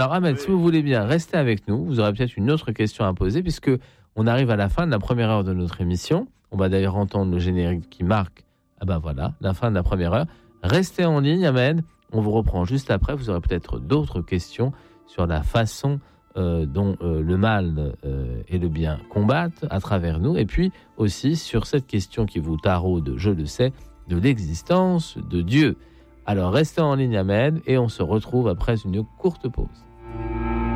Alors Ahmed, si vous voulez bien, restez avec nous. Vous aurez peut-être une autre question à poser puisque on arrive à la fin de la première heure de notre émission. On va d'ailleurs entendre le générique qui marque, la fin de la première heure. Restez en ligne, Ahmed. On vous reprend juste après. Vous aurez peut-être d'autres questions sur la façon dont le mal et le bien combattent à travers nous. Et puis aussi sur cette question qui vous taraude, je le sais, de l'existence de Dieu. Alors restez en ligne, Ahmed, et on se retrouve après une courte pause.